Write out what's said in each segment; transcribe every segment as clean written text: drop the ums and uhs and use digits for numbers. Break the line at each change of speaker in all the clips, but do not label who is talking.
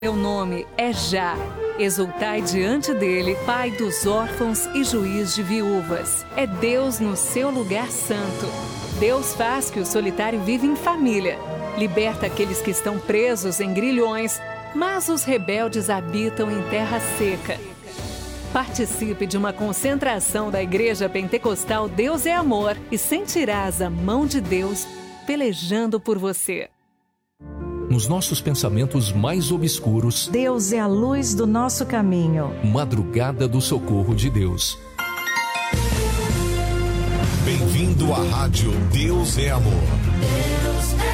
Seu nome é Já. Exultai diante dele, Pai dos órfãos e juiz de viúvas. É Deus no seu lugar santo. Deus faz que o solitário viva em família. Liberta aqueles que estão presos em grilhões, mas os rebeldes habitam em terra seca. Participe de uma concentração da Igreja Pentecostal Deus é Amor e sentirás a mão de Deus pelejando por você.
Nos nossos pensamentos mais obscuros,
Deus é a luz do nosso caminho.
Madrugada do socorro de Deus.
Bem-vindo à Rádio Deus é Amor.
Deus é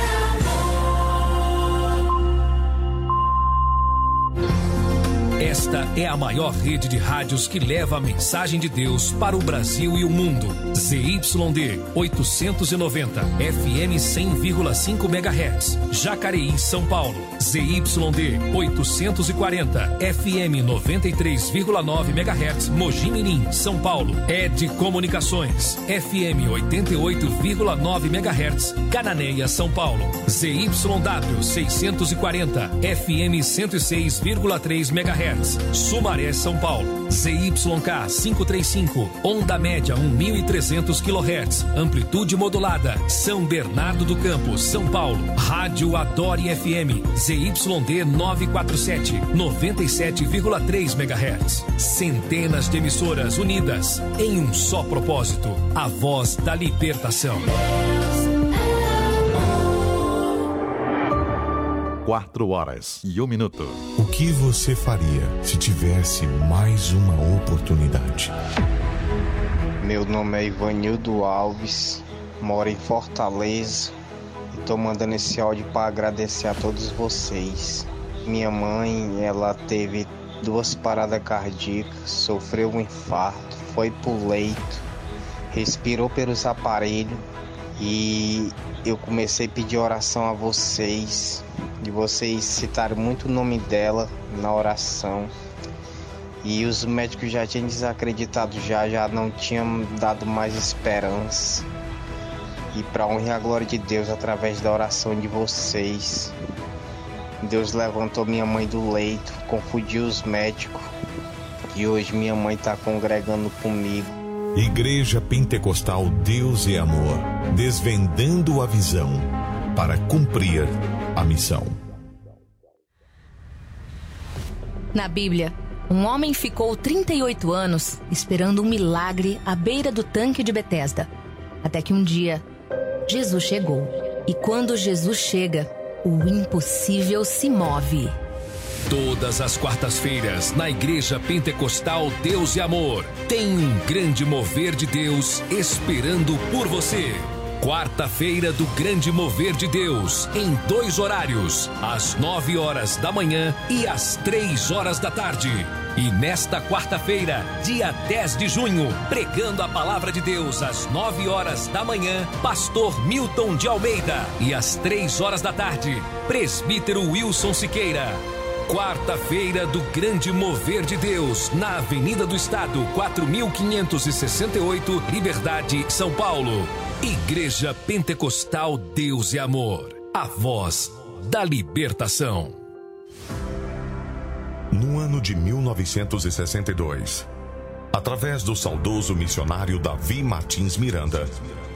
Esta é a maior rede de rádios que leva a mensagem de Deus para o Brasil e o mundo. ZYD 890, FM 100,5 MHz, Jacareí, São Paulo. ZYD 840, FM 93,9 MHz, Mogi Mirim, São Paulo. ED Comunicações, FM 88,9 MHz, Cananéia, São Paulo. ZYW 640, FM 106,3 MHz, Sumaré, São Paulo. ZYK 535, onda média 1.300 kHz, amplitude modulada, São Bernardo do Campo, São Paulo. Rádio Adore FM, ZYD 947, 97,3 MHz. Centenas de emissoras unidas em um só propósito, a voz da libertação.
4h01. O que você faria se tivesse mais uma oportunidade?
Meu nome é Ivanildo Alves, moro em Fortaleza e tô mandando esse áudio para agradecer a todos vocês. Minha mãe, ela teve 2 paradas cardíacas, sofreu um infarto, foi pro leito, respirou pelos aparelhos e eu comecei a pedir oração a vocês. E vocês citaram muito o nome dela na oração. E os médicos já tinham desacreditado, já não tinham dado mais esperança. E para honra e a glória de Deus, através da oração de vocês, Deus levantou minha mãe do leito, confundiu os médicos. E hoje minha mãe está congregando comigo.
Igreja Pentecostal Deus é Amor, desvendando a visão para cumprir a missão.
Na Bíblia, um homem ficou 38 anos esperando um milagre à beira do tanque de Betesda. Até que um dia, Jesus chegou. E quando Jesus chega, o impossível se move.
Todas as quartas-feiras, na Igreja Pentecostal Deus e Amor, tem um grande mover de Deus esperando por você. Quarta-feira do Grande Mover de Deus, em 2 horários, às 9 horas da manhã e às 3 horas da tarde. E nesta quarta-feira, dia 10 de junho, pregando a palavra de Deus às 9 horas da manhã, pastor Milton de Almeida. E às 3 horas da tarde, presbítero Wilson Siqueira. Quarta-feira do Grande Mover de Deus, na Avenida do Estado, 4568, Liberdade, São Paulo. Igreja Pentecostal Deus e Amor, a voz da libertação.
No ano de 1962, através do saudoso missionário Davi Martins Miranda,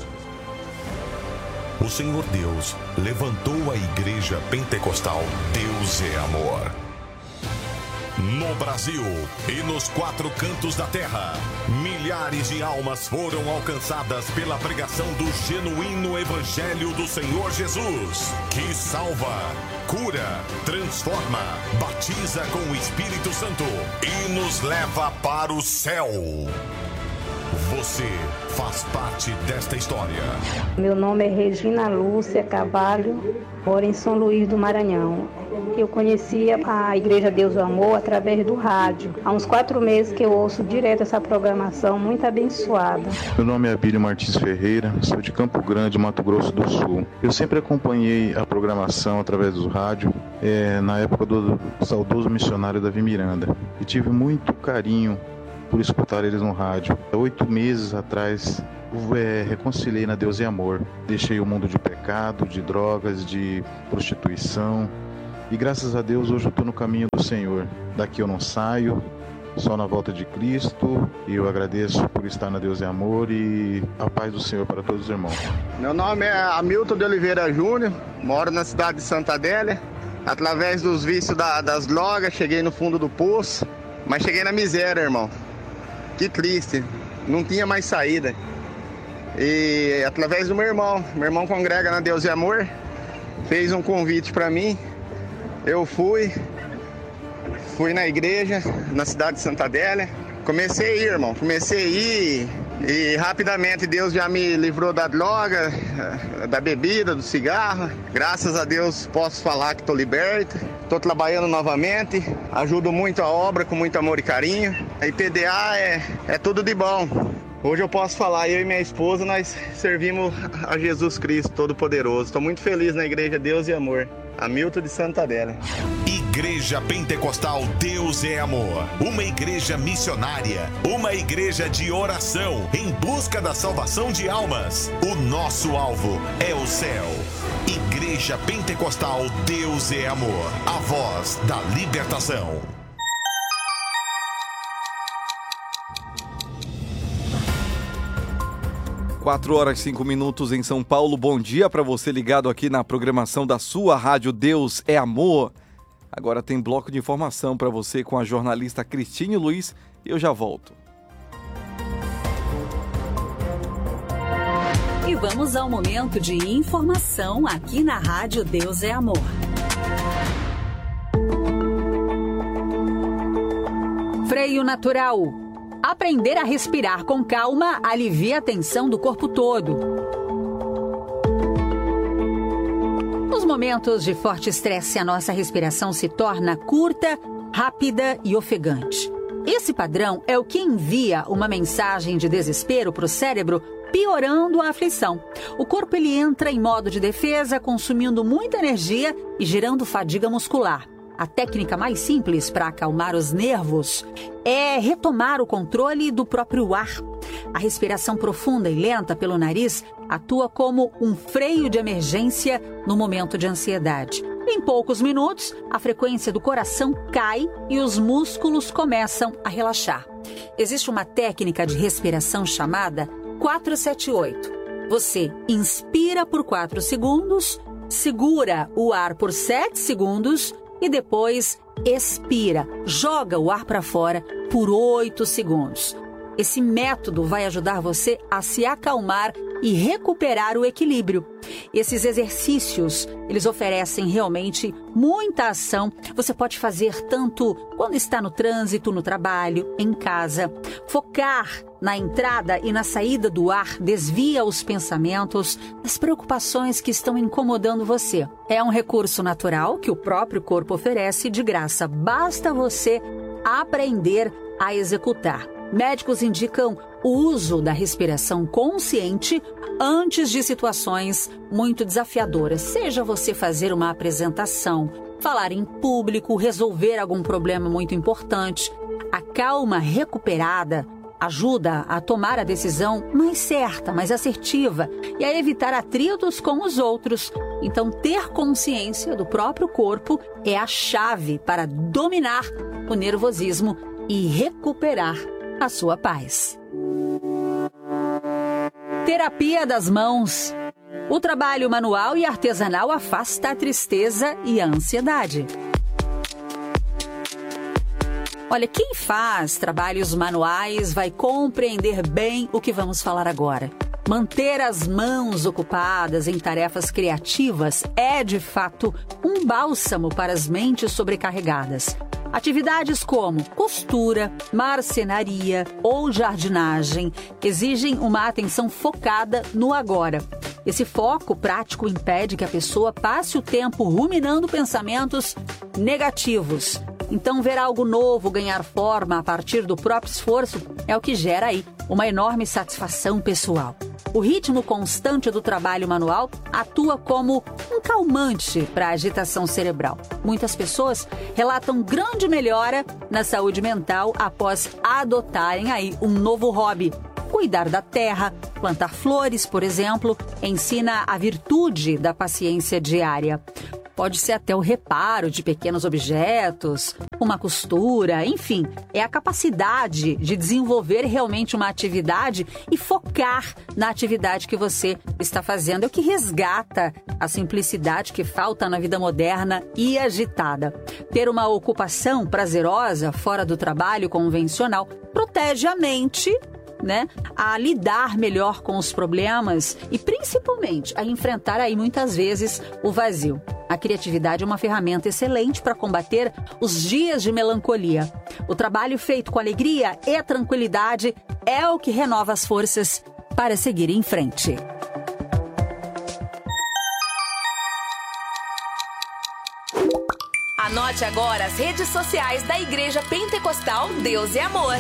o Senhor Deus levantou a Igreja Pentecostal Deus é Amor. No Brasil e nos 4 cantos da terra, milhares de almas foram alcançadas pela pregação do genuíno Evangelho do Senhor Jesus, que salva, cura, transforma, batiza com o Espírito Santo e nos leva para o céu. Você faz parte desta história.
Meu nome é Regina Lúcia Carvalho, moro em São Luís do Maranhão. Eu conhecia a Igreja Deus do Amor através do rádio. Há uns 4 meses que eu ouço direto essa programação muito abençoada.
Meu nome é Abílio Martins Ferreira, sou de Campo Grande, Mato Grosso do Sul. Eu sempre acompanhei a programação através do rádio, na época do saudoso missionário Davi Miranda. E tive muito carinho por escutar eles no rádio. 8 meses atrás, reconciliei na Deus e Amor. Deixei o mundo de pecado, de drogas, de prostituição E graças a Deus hoje eu estou no caminho do Senhor. Daqui eu não saio, só na volta de Cristo. E eu agradeço por estar na Deus é Amor e a paz do Senhor para todos os irmãos.
Meu nome é Hamilton de Oliveira Júnior, moro na cidade de Santa Adélia. Através dos vícios das drogas, cheguei no fundo do poço, mas cheguei na miséria, irmão. Que triste, não tinha mais saída. E através do meu irmão congrega na Deus é Amor, fez um convite para mim. Eu fui na igreja, na cidade de Santa Adélia. Comecei a ir, irmão, e rapidamente Deus já me livrou da droga, da bebida, do cigarro. Graças a Deus posso falar que estou liberto, estou trabalhando novamente, ajudo muito a obra com muito amor e carinho. A IPDA é tudo de bom. Hoje eu posso falar, eu e minha esposa, nós servimos a Jesus Cristo Todo-Poderoso. Estou muito feliz na igreja Deus e Amor. Hamilton de Santa Adélia.
Igreja Pentecostal Deus é Amor. Uma igreja missionária. Uma igreja de oração em busca da salvação de almas. O nosso alvo é o céu. Igreja Pentecostal Deus é Amor. A voz da libertação.
4h05 em São Paulo. Bom dia para você ligado aqui na programação da sua rádio Deus é Amor. Agora tem bloco de informação para você com a jornalista Cristine Luiz e eu já volto.
E vamos ao momento de informação aqui na rádio Deus é Amor. Freio natural. Aprender a respirar com calma alivia a tensão do corpo todo. Nos momentos de forte estresse, a nossa respiração se torna curta, rápida e ofegante. Esse padrão é o que envia uma mensagem de desespero para o cérebro, piorando a aflição. O corpo ele entra em modo de defesa, consumindo muita energia e gerando fadiga muscular. A técnica mais simples para acalmar os nervos é retomar o controle do próprio ar. A respiração profunda e lenta pelo nariz atua como um freio de emergência no momento de ansiedade. Em poucos minutos, a frequência do coração cai e os músculos começam a relaxar. Existe uma técnica de respiração chamada 478. Você inspira por 4 segundos, segura o ar por 7 segundos e depois expira, joga o ar para fora por 8 segundos. Esse método vai ajudar você a se acalmar e recuperar o equilíbrio. Esses exercícios, eles oferecem realmente muita ação. Você pode fazer tanto quando está no trânsito, no trabalho, em casa. Focar na entrada e na saída do ar desvia os pensamentos das preocupações que estão incomodando você. É um recurso natural que o próprio corpo oferece de graça. Basta você aprender a executar. Médicos indicam o uso da respiração consciente antes de situações muito desafiadoras. Seja você fazer uma apresentação, falar em público, resolver algum problema muito importante. A calma recuperada ajuda a tomar a decisão mais certa, mais assertiva e a evitar atritos com os outros. Então, ter consciência do próprio corpo é a chave para dominar o nervosismo e recuperar a sua paz. Terapia das mãos. O trabalho manual e artesanal afasta a tristeza e a ansiedade. Olha, quem faz trabalhos manuais vai compreender bem o que vamos falar agora. Manter as mãos ocupadas em tarefas criativas é, de fato, um bálsamo para as mentes sobrecarregadas. Atividades como costura, marcenaria ou jardinagem exigem uma atenção focada no agora. Esse foco prático impede que a pessoa passe o tempo ruminando pensamentos negativos. Então, ver algo novo ganhar forma a partir do próprio esforço é o que gera aí uma enorme satisfação pessoal. O ritmo constante do trabalho manual atua como um calmante para a agitação cerebral. Muitas pessoas relatam grande melhora na saúde mental após adotarem aí um novo hobby. Cuidar da terra, plantar flores, por exemplo, ensina a virtude da paciência diária.
pode ser até o reparo de pequenos objetos, uma costura, enfim, é a capacidade de desenvolver realmente uma atividade e focar na atividade que você está fazendo. É o que resgata a simplicidade que falta na vida moderna e agitada. Ter uma ocupação prazerosa fora do trabalho convencional protege a mente, né, a lidar melhor com os problemas e principalmente a enfrentar aí muitas vezes o vazio. A criatividade é uma ferramenta excelente para combater os dias de melancolia. O trabalho feito com alegria e tranquilidade é o que renova as forças para seguir em frente.
Anote agora as redes sociais da Igreja Pentecostal Deus é Amor.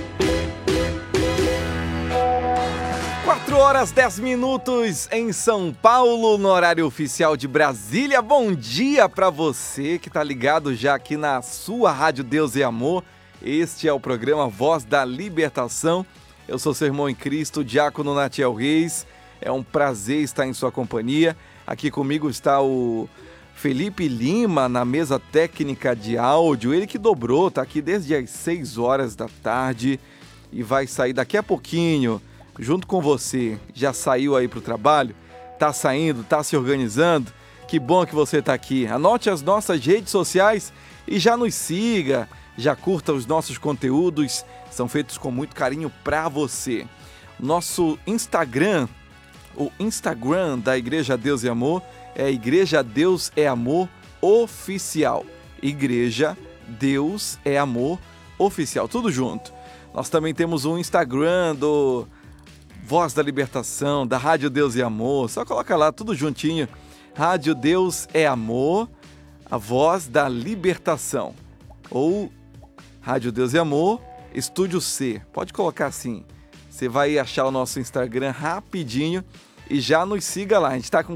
4h10 em São Paulo, no horário oficial de Brasília. Bom dia para você que tá ligado já aqui na sua Rádio Deus é Amor. Este é o programa Voz da Libertação. Eu sou seu irmão em Cristo, Diácono Natiel Reis. É um prazer estar em sua companhia. Aqui comigo está o Felipe Lima na mesa técnica de áudio. Ele que dobrou, tá aqui desde as 6 horas da tarde e vai sair daqui a pouquinho junto com você. Já saiu aí para o trabalho? Tá saindo? Tá se organizando? Que bom que você tá aqui. Anote as nossas redes sociais e já nos siga, já curta os nossos conteúdos, são feitos com muito carinho para você. Nosso Instagram, o Instagram da Igreja Deus é Amor, é Igreja Deus é Amor Oficial. Igreja Deus é Amor Oficial, tudo junto. Nós também temos um Instagram do Voz da Libertação, da Rádio Deus é Amor. Só coloca lá, tudo juntinho. Rádio Deus é Amor, a Voz da Libertação. Ou Rádio Deus é Amor, Estúdio C. Pode colocar assim. Você vai achar o nosso Instagram rapidinho e já nos siga lá. A gente está com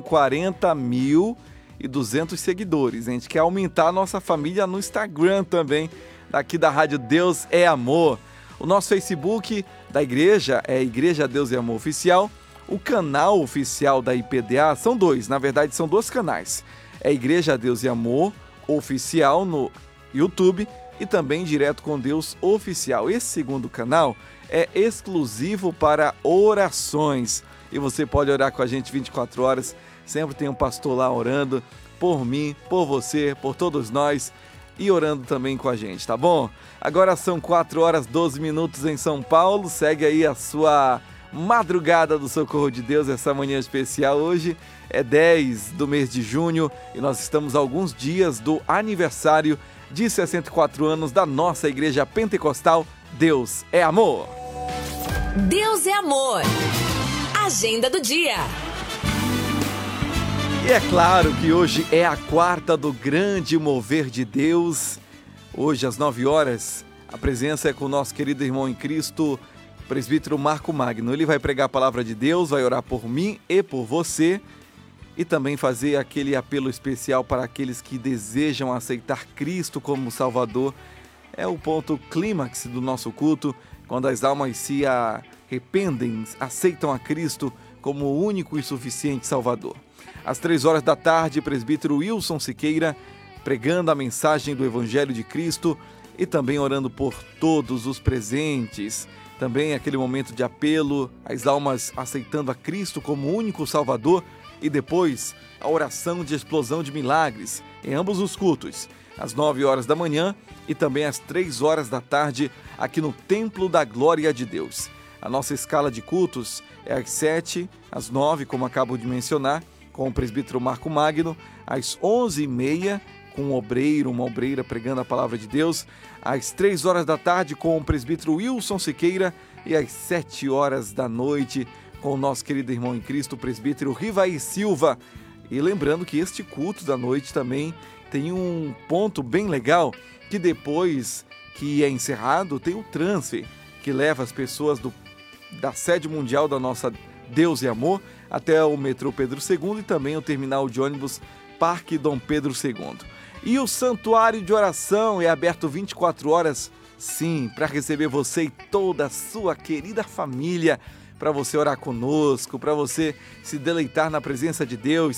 40.200 seguidores. A gente quer aumentar a nossa família no Instagram também, daqui da Rádio Deus é Amor. O nosso Facebook da igreja é Igreja Deus é Amor Oficial. O canal oficial da IPDA são dois, na verdade são 2 canais. É Igreja Deus é Amor Oficial no YouTube e também Direto com Deus Oficial. Esse segundo canal é exclusivo para orações e você pode orar com a gente 24 horas. Sempre tem um pastor lá orando por mim, por você, por todos nós e orando também com a gente, tá bom? Agora são 4h12 em São Paulo. Segue aí a sua madrugada do Socorro de Deus, essa manhã especial. Hoje é 10 do mês de junho e nós estamos a alguns dias do aniversário de 64 anos da nossa Igreja Pentecostal Deus é Amor.
Deus é Amor. Agenda do dia.
E é claro que hoje é a quarta do grande mover de Deus. Hoje, às 9 horas, a presença é com o nosso querido irmão em Cristo, presbítero Marco Magno. Ele vai pregar a palavra de Deus, vai orar por mim e por você e também fazer aquele apelo especial para aqueles que desejam aceitar Cristo como Salvador. É o ponto clímax do nosso culto, quando as almas se arrependem, aceitam a Cristo como o único e suficiente Salvador. Às 3 horas da tarde, presbítero Wilson Siqueira pregando a mensagem do Evangelho de Cristo e também orando por todos os presentes. Também aquele momento de apelo, as almas aceitando a Cristo como único Salvador e depois a oração de explosão de milagres em ambos os cultos, às 9 horas da manhã e também às 3 horas da tarde aqui no Templo da Glória de Deus. A nossa escala de cultos é às 7, às 9, como acabo de mencionar, com o presbítero Marco Magno, às 11h30, com um obreiro, uma obreira pregando a palavra de Deus, às 3 horas da tarde com o presbítero Wilson Siqueira e às 7 horas da noite com o nosso querido irmão em Cristo, o presbítero Rivaí Silva. E lembrando que este culto da noite também tem um ponto bem legal, que depois que é encerrado tem o transfer, que leva as pessoas da sede mundial da nossa Deus e Amor até o metrô Pedro II e também o terminal de ônibus Parque Dom Pedro II. E o Santuário de Oração é aberto 24 horas, sim, para receber você e toda a sua querida família, para você orar conosco, para você se deleitar na presença de Deus.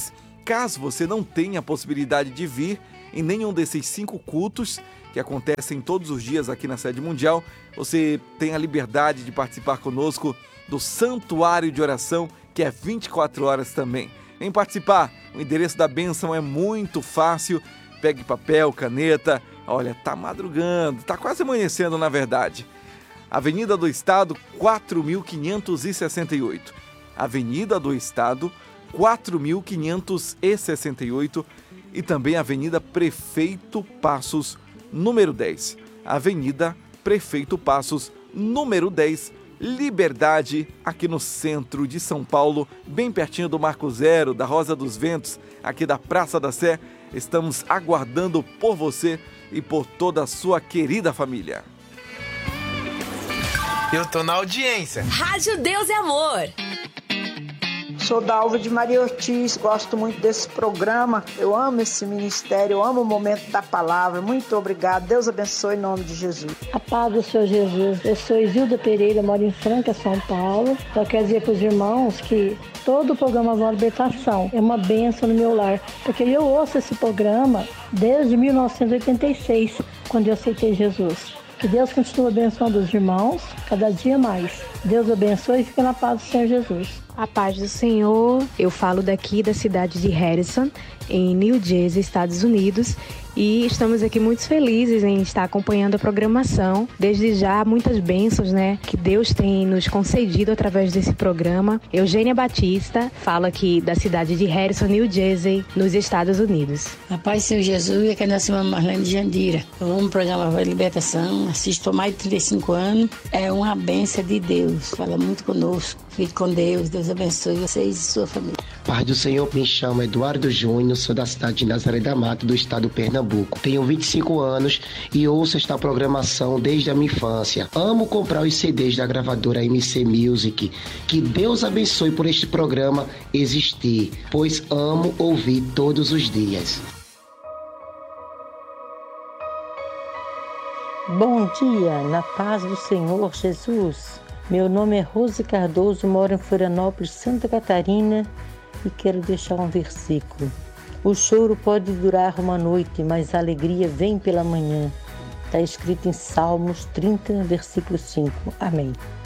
caso você não tenha a possibilidade de vir em nenhum desses 5 cultos que acontecem todos os dias aqui na Sede Mundial, você tem a liberdade de participar conosco do Santuário de Oração, que é 24 horas também. Vem participar, o endereço da bênção é muito fácil, pegue papel, caneta, olha, tá madrugando, tá quase amanhecendo na verdade. Avenida do Estado, 4.568. Avenida do Estado, 4.568 e também Avenida Prefeito Passos, número 10. Avenida Prefeito Passos, número 10, Liberdade, aqui no centro de São Paulo, bem pertinho do Marco Zero, da Rosa dos Ventos, aqui da Praça da Sé. Estamos aguardando por você e por toda a sua querida família.
Eu tô na audiência.
Rádio Deus é Amor.
Sou Dalva de Maria Ortiz, gosto muito desse programa, eu amo esse ministério, eu amo o momento da palavra. Muito obrigado, Deus abençoe em nome de Jesus.
A paz do Senhor Jesus. Eu sou Isilda Pereira, moro em Franca, São Paulo. Só quero dizer para os irmãos que todo o programa Voz de Libertação é uma bênção no meu lar, porque eu ouço esse programa desde 1986, quando eu aceitei Jesus. Que Deus continue abençoando os irmãos, cada dia mais. Deus abençoe e fique na paz do Senhor Jesus.
A paz do Senhor, eu falo daqui da cidade de Harrison, em New Jersey, Estados Unidos, e estamos aqui muito felizes em estar acompanhando a programação. Desde já, muitas bênçãos, que Deus tem nos concedido através desse programa. Eugênia Batista, falo aqui da cidade de Harrison, New Jersey, nos Estados Unidos.
A paz do Senhor Jesus, aqui é a senhora Marlene de Jandira. Eu amo o programa Voz de Libertação, assisto há mais de 35 anos. É uma bênção de Deus, fala muito conosco. Fique com Deus, Deus abençoe vocês e sua família.
Paz do Senhor, me chamo Eduardo Júnior, sou da cidade de Nazaré da Mata, do estado do Pernambuco. Tenho 25 anos e ouço esta programação desde a minha infância. Amo comprar os CDs da gravadora MC Music. Que Deus abençoe por este programa existir, pois amo ouvir todos os dias.
Bom dia, na paz do Senhor Jesus. Meu nome é Rose Cardoso, moro em Florianópolis, Santa Catarina e quero deixar um versículo. O choro pode durar uma noite, mas a alegria vem pela manhã. Está escrito em Salmos 30, versículo 5. Amém.